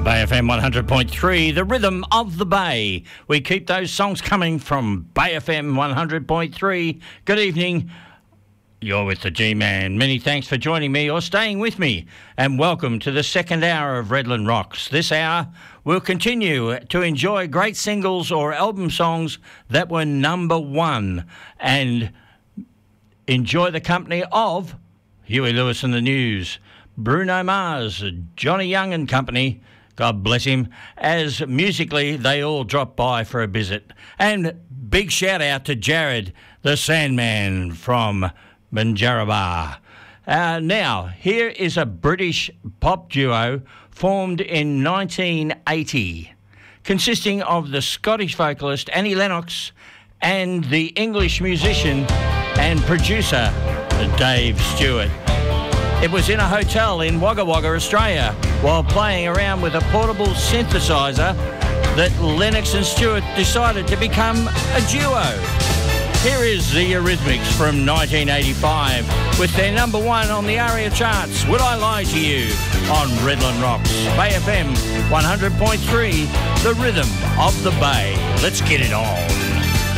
Bay FM 100.3, the rhythm of the Bay. We keep those songs coming from Bay FM 100.3. Good evening. You're with the G-Man. Many thanks for joining me or staying with me, and welcome to the second hour of Redland Rocks. This hour, we'll continue to enjoy great singles or album songs that were number one and enjoy the company of Huey Lewis and the News, Bruno Mars, Johnny Young and company, God bless him, as musically they all drop by for a visit. And big shout out to Jared, the Sandman from Banjarrabah. Now, here is a British pop duo formed in 1980, consisting of the Scottish vocalist Annie Lennox and the English musician and producer Dave Stewart. It was in a hotel in Wagga Wagga, Australia, while playing around with a portable synthesizer that Lennox and Stewart decided to become a duo. Here is the Eurythmics from 1985 with their number one on the ARIA charts, Would I Lie to You, on Redland Rocks. Bay FM 100.3, the rhythm of the Bay. Let's get it on.